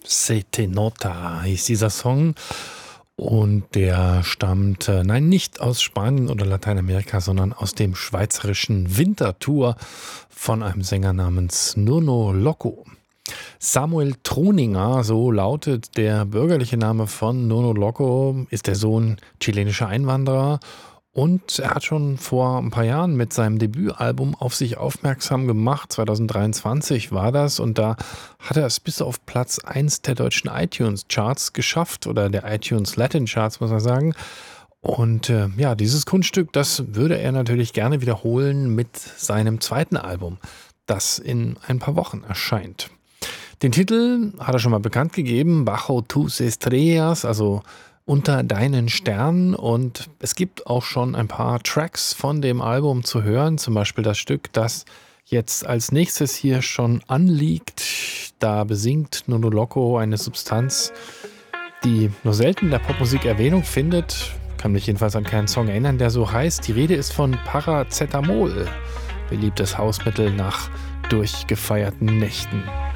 Se te nota hieß dieser Song und der stammt, nein, nicht aus Spanien oder Lateinamerika, sondern aus dem schweizerischen Winterthur von einem Sänger namens Nuno Loco. Samuel Troninger, so lautet der bürgerliche Name von Nuno Loco, ist der Sohn chilenischer Einwanderer und er hat schon vor ein paar Jahren mit seinem Debütalbum auf sich aufmerksam gemacht. 2023 war das und da hat er es bis auf Platz 1 der deutschen iTunes-Charts geschafft oder der iTunes Latin Charts, muss man sagen. Und ja, dieses Kunststück, das würde er natürlich gerne wiederholen mit seinem zweiten Album, das in ein paar Wochen erscheint. Den Titel hat er schon mal bekannt gegeben, Bajo tus estrellas, also unter deinen Sternen. Und es gibt auch schon ein paar Tracks von dem Album zu hören, zum Beispiel das Stück, das jetzt als nächstes hier schon anliegt. Da besingt Nuno Loco eine Substanz, die nur selten in der Popmusik Erwähnung findet. Kann mich jedenfalls an keinen Song erinnern, der so heißt. Die Rede ist von Paracetamol, beliebtes Hausmittel nach durchgefeierten Nächten.